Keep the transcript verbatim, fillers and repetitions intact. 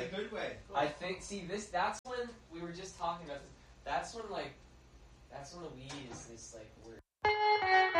like, in a good way. Cool. I think, see, this, that's when we were just talking about this. That's when, like, that's when the weed is this, like, weird.